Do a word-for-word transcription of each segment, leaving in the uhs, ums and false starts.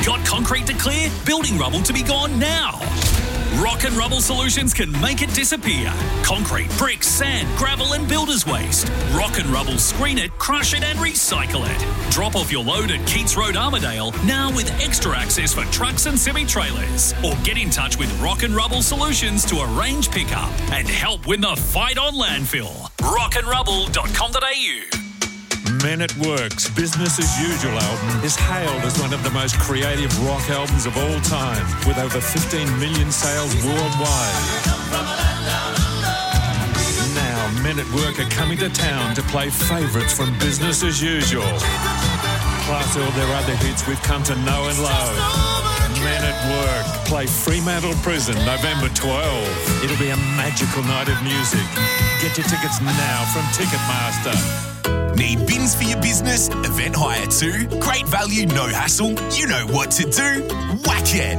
Got concrete to clear? Building rubble to be gone now? Rock and Rubble Solutions can make it disappear. Concrete, bricks, sand, gravel and builder's waste. Rock and Rubble screen it, crush it and recycle it. Drop off your load at Keats Road, Armidale, now with extra access for trucks and semi-trailers. Or get in touch with Rock and Rubble Solutions to arrange pickup and help win the fight on landfill. rock and rubble dot com dot a u. Men at Work's Business as Usual album is hailed as one of the most creative rock albums of all time, with over fifteen million sales worldwide. Now, Men at Work are coming to town to play favourites from Business as Usual, plus all their other hits we've come to know and love. Men at Work play Fremantle Prison November twelfth. It'll be a magical night of music. Get your tickets now from Ticketmaster. Need bins for your business? Event hire too? Great value, no hassle? You know what to do. Whack it!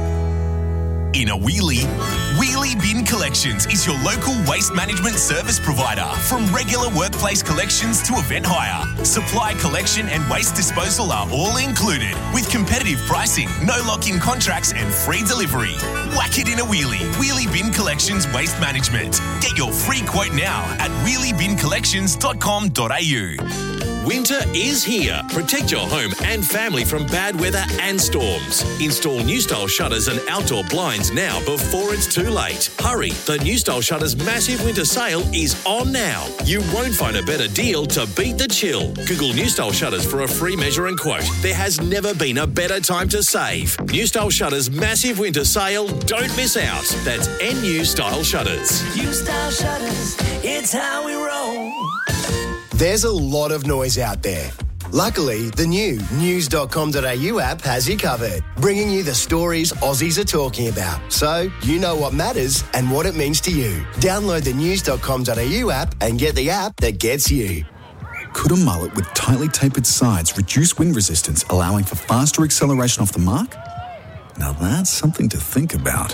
In a wheelie, Wheelie Bin Collections is your local waste management service provider. From regular workplace collections to event hire, supply collection and waste disposal are all included, with competitive pricing, no lock-in contracts and free delivery. Whack it in a wheelie. Wheelie Bin Collections Waste Management. Get your free quote now at wheelie bin collections dot com dot a u. Winter is here. Protect your home and family from bad weather and storms. Install New Style shutters and outdoor blinds now before it's too late. Hurry, the New Style Shutters massive winter sale is on now. You won't find a better deal to beat the chill. Google New Style Shutters for a free measure and quote. There has never been a better time to save. New Style Shutters massive winter sale. Don't miss out. That's N U Style Shutters. New Style Shutters, it's how we roll. There's a lot of noise out there. Luckily, the new news dot com dot a u app has you covered, bringing you the stories Aussies are talking about, so you know what matters and what it means to you. Download the news dot com dot a u app and get the app that gets you. Could a mullet with tightly tapered sides reduce wind resistance, allowing for faster acceleration off the mark? Now that's something to think about.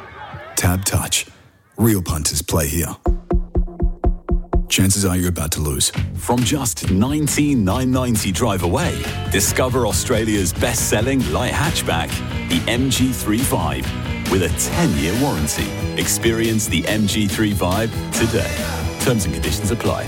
Tab Touch. Real punters play here. Chances are you're about to lose. From just nineteen thousand nine hundred ninety drive away, discover Australia's best-selling light hatchback, the M G thirty-five, with a ten-year warranty. Experience the M G thirty-five today. Terms and conditions apply.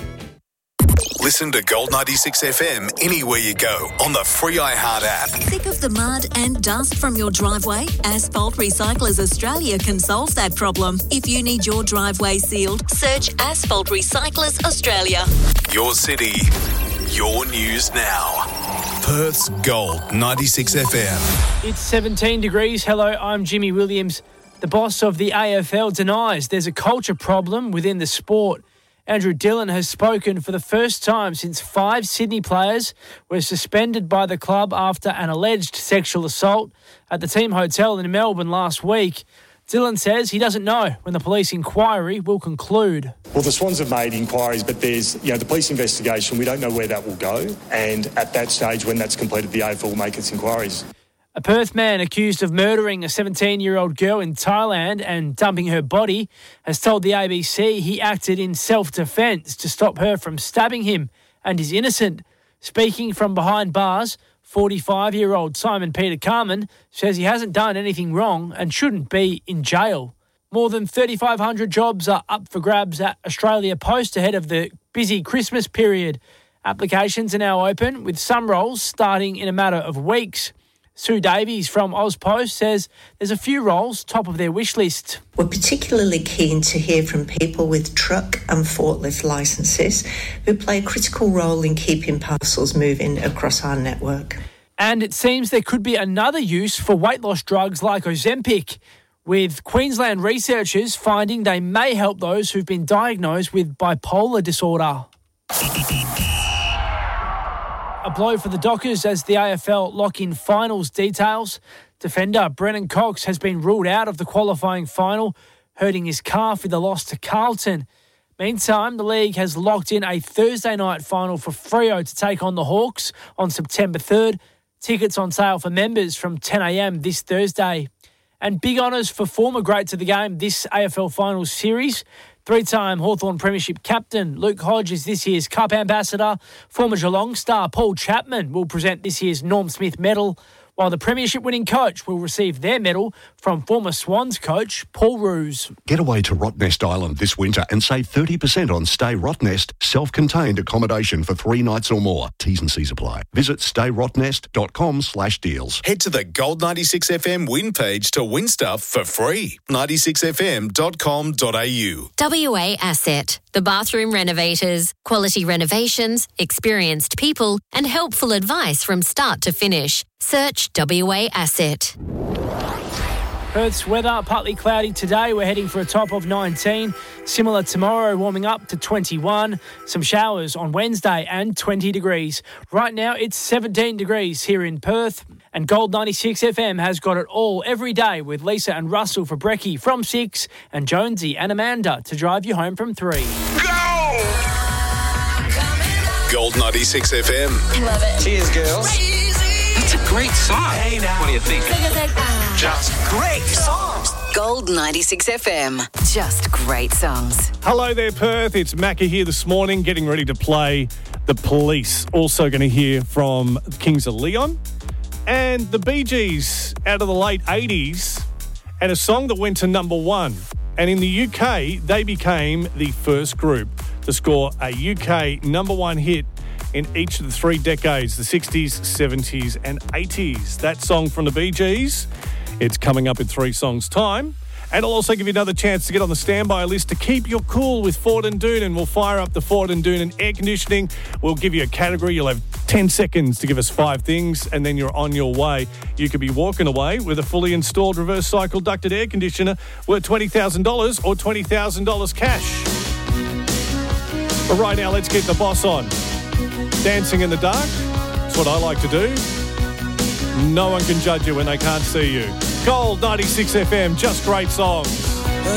Listen to Gold ninety-six F M anywhere you go on the free iHeart app. Sick of the mud and dust from your driveway? Asphalt Recyclers Australia can solve that problem. If you need your driveway sealed, search Asphalt Recyclers Australia. Your city, your news now. Perth's Gold ninety-six F M. It's seventeen degrees. Hello, I'm Jimmy Williams. The boss of the A F L denies there's a culture problem within the sport. Andrew Dillon has spoken for the first time since five Sydney players were suspended by the club after an alleged sexual assault at the team hotel in Melbourne last week. Dillon says he doesn't know when the police inquiry will conclude. Well, the Swans have made inquiries, but there's, you know, the police investigation. We don't know where that will go. And at that stage, when that's completed, the A F L will make its inquiries. A Perth man accused of murdering a seventeen-year-old girl in Thailand and dumping her body has told the A B C he acted in self-defence to stop her from stabbing him and is innocent. Speaking from behind bars, forty-five-year-old Simon Peter Carman says he hasn't done anything wrong and shouldn't be in jail. More than thirty-five hundred jobs are up for grabs at Australia Post ahead of the busy Christmas period. Applications are now open, with some roles starting in a matter of weeks. Sue Davies from AusPost says there's a few roles top of their wish list. We're particularly keen to hear from people with truck and forklift licences who play a critical role in keeping parcels moving across our network. And it seems there could be another use for weight loss drugs like Ozempic, with Queensland researchers finding they may help those who've been diagnosed with bipolar disorder. A blow for the Dockers as the A F L lock in finals details. Defender Brennan Cox has been ruled out of the qualifying final, hurting his calf with a loss to Carlton. Meantime, the league has locked in a Thursday night final for Freo to take on the Hawks on September third. Tickets on sale for members from ten a.m. this Thursday. And big honours for former greats of the game this A F L Finals series. Three-time Hawthorn Premiership captain Luke Hodge is this year's Cup ambassador. Former Geelong star Paul Chapman will present this year's Norm Smith Medal. while the premiership winning coach will receive their medal from former Swans coach Paul Roos. Get away to Rottnest Island this winter and save thirty percent on Stay Rottnest self-contained accommodation for three nights or more. T's and C's apply. Visit stay rottnest dot com slash deals. Head to the Gold ninety-six F M win page to win stuff for free. ninety-six f m dot com dot a u. W A Asset, the bathroom renovators, quality renovations, experienced people and helpful advice from start to finish. Search W A Asset. Perth's weather, partly cloudy today. We're heading for a top of nineteen. Similar tomorrow, warming up to twenty-one. Some showers on Wednesday and twenty degrees. Right now, it's seventeen degrees here in Perth. And Gold ninety-six F M has got it all every day with Lisa and Russell for brekkie from six and Jonesy and Amanda to drive you home from three. Gold ninety-six F M. Love it. Cheers, girls. That's a great song. Hey, now. What do you think? Just great songs. Gold ninety-six F M. Just great songs. Hello there, Perth. It's Macca here this morning, getting ready to play The Police. Also going to hear from Kings of Leon and the Bee Gees out of the late eighties, and a song that went to number one. And in the U K, they became the first group to score a U K number one hit in each of the three decades, the sixties, seventies and eighties. That song from the Bee Gees, it's coming up in three songs' time. And I'll also give you another chance to get on the standby list to keep your cool with Ford and Doonan. We'll fire up the Ford and Doonan air conditioning. We'll give you a category. You'll have ten seconds to give us five things, and then you're on your way. You could be walking away with a fully installed reverse cycle ducted air conditioner worth twenty thousand dollars or twenty thousand dollars cash. But right now, let's get the boss on. Dancing in the dark, that's what I like to do. No one can judge you when they can't see you. Gold ninety-six F M, just great songs.